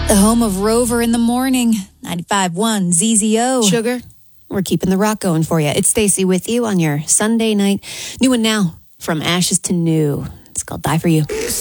The home of Rover in the morning, 95.1 ZZO. Sugar, we're keeping the rock going for you. It's Stacey with you on your Sunday night. New one now, From Ashes to New. It's called Die For You.